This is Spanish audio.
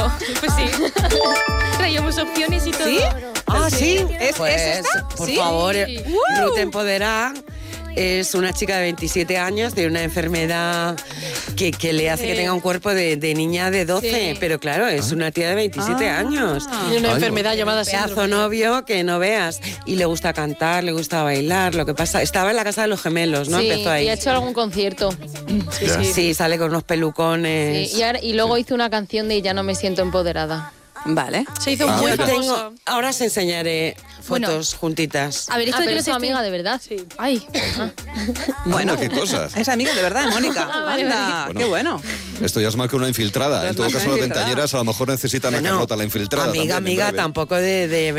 Claro, pues sí. Traíamos opciones y todo. ¿Sí? Ah, sí. ¿Es Pues, esta? por ¿Sí? favor, Sí. Ruth Empoderada es una chica de 27 años de una enfermedad que le hace que tenga un cuerpo de niña de 12, Sí. pero claro, es una tía de 27 años. Tiene una Ay, enfermedad llamada Pedazo síndrome. novio que no veas. Y le gusta cantar, le gusta bailar. Lo que pasa, estaba en la casa de los gemelos, ¿no? Sí, Empezó ahí. y ha hecho algún concierto. Ya. Sí, sale con unos pelucones. Sí, y luego hizo una canción de Ya no me siento empoderada. Vale. Se hizo Ah, muy bueno. famosa. Ahora os enseñaré fotos juntitas. A ver, esto Ah, de que pero no es tu te amiga de verdad. Sí. Ay. Bueno, qué cosas. Es amiga de verdad, Mónica. Anda, qué bueno. Esto ya es más que una infiltrada. En todo caso, las ventañeras a lo mejor necesitan a Bueno, Carlota, la infiltrada. amiga, también, en breve. tampoco de